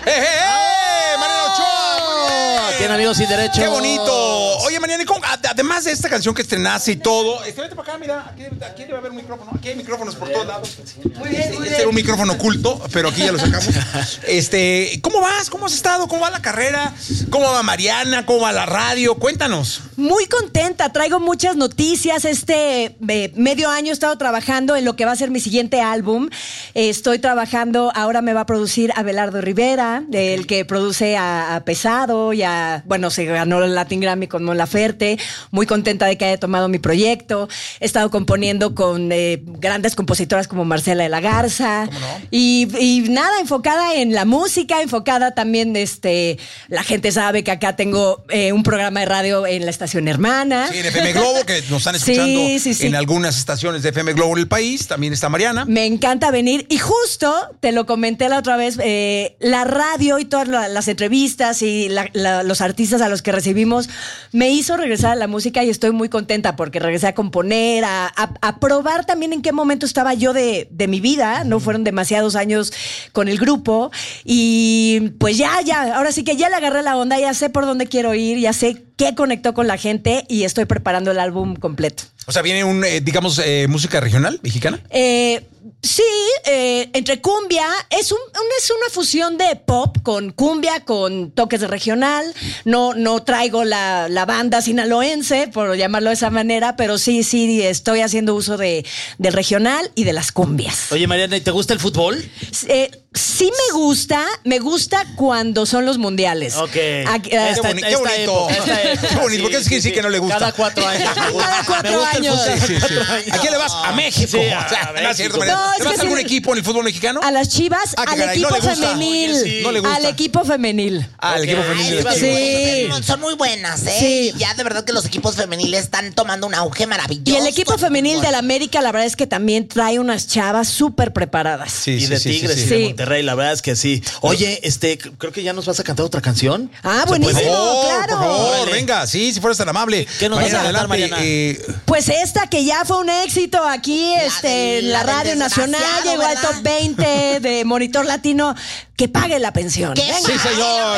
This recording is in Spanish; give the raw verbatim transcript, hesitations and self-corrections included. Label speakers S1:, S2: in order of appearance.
S1: ¡Eh, eh, eh! ¡Mariana Ochoa!
S2: Tiene amigos sin derecho.
S1: ¡Qué bonito! Oye, Mariana, ¿y cómo, además de esta canción que estrenaste y todo, este, vete para acá, mira, aquí, aquí debe haber un micrófono, aquí hay micrófonos por todos lados. Muy bien, muy bien. Este era un micrófono oculto, pero aquí ya lo sacamos. Este, ¿cómo vas? ¿Cómo has estado? ¿Cómo va la carrera? ¿Cómo va Mariana? ¿Cómo va la radio? Cuéntanos.
S3: Muy contenta, traigo muchas noticias. Este eh, medio año he estado trabajando en lo que va a ser mi siguiente álbum. Eh, estoy trabajando, ahora me va a producir Abelardo Rivera, el que produce a, a Pesado y a, bueno, se ganó el Latin Grammy con Mon Laferte. Muy contenta de que haya tomado mi proyecto. He estado componiendo con eh, grandes compositoras como Marcela de la Garza.
S1: ¿Cómo no?
S3: Y, y nada, enfocada en la música, enfocada también, este, la gente sabe que acá tengo eh, un programa de radio en la estación hermana.
S1: Sí, en F M Globo, que nos están escuchando
S3: Sí, sí, sí.
S1: en algunas estaciones de F M Globo en el país. También está Mariana.
S3: Me encanta venir y justo, te lo comenté la otra vez, eh, la radio y todas la, las entrevistas y la, la, los artistas a los que recibimos me hizo regresar a la música y estoy muy contenta porque regresé a componer, a, a, a probar también en qué momento estaba yo de, de mi vida. No fueron demasiados años con el grupo y pues ya, ya, ahora sí que ya le agarré la onda, ya sé por dónde quiero ir, ya sé qué conectó con la gente y estoy preparando el álbum completo.
S1: O sea, viene un, eh, digamos, eh, música regional mexicana.
S3: Eh, sí, eh, entre cumbia, es, un, un- es una fusión de pop con cumbia, con toques de regional. No, no traigo la, la banda sinaloense, por llamarlo de esa manera, pero sí, sí, estoy haciendo uso de, del regional y de las cumbias.
S2: Oye, Mariana, ¿y te gusta el fútbol?
S3: Eh, sí me gusta, me gusta cuando son los mundiales.
S2: Ok.
S3: Aquí,
S1: Qué,
S3: eh,
S1: boni- qué bonito.
S2: esta época.
S1: Qué bonito. ¿Por qué es que sí que no le gusta?
S2: Cada cuatro años. me gusta.
S3: Cada cuatro
S2: Me gusta el
S3: años.
S2: fútbol.
S1: Sí, sí, sí. ¿A quién le vas? A México.
S2: Sí, a
S1: O sea, no es cierto,
S2: México.
S1: Mariana.
S3: No, es
S1: ¿Le vas
S3: que
S1: a algún
S3: sí-
S1: equipo en el fútbol mexicano?
S3: a las Chivas,
S1: Ah, qué
S3: al
S1: caray, no
S3: equipo
S1: le gusta.
S3: femenil.
S2: Oye, sí.
S1: No le gusta.
S3: Al equipo femenil.
S1: Ah, el equipo
S2: Ok.
S1: femenil.
S2: Ay,
S1: de
S3: sí.
S1: Chivas.
S4: Son, son muy buenas, ¿eh?
S3: Sí.
S4: Ya de verdad que los equipos femeniles están tomando un auge maravilloso.
S3: Y el equipo femenil de la América, la verdad es que también trae unas chavas súper preparadas.
S1: Sí,
S2: Y
S1: sí,
S2: de
S1: sí, sí,
S2: Tigres
S1: sí.
S2: y de
S3: Sí.
S2: Monterrey, la verdad es que sí. Oye, este, creo que ya nos vas a cantar otra canción.
S3: Ah,
S2: ¿Se
S3: buenísimo.
S2: puede?
S1: Por favor,
S3: claro.
S1: por favor,
S2: Órale.
S1: venga, sí, si fueras tan amable.
S2: ¿Qué nos vas a cantar,
S1: adelante,
S2: Mariana?
S1: eh,
S3: Pues esta que ya fue un éxito aquí este,
S4: del-
S3: en la,
S4: la del
S3: Radio Nacional,
S4: desgraciado,
S3: llegó al
S4: ¿verdad?
S3: top veinte de Monitor Latino, que pague la pensión.
S4: ¡Qué
S3: Venga.
S1: sí, señor.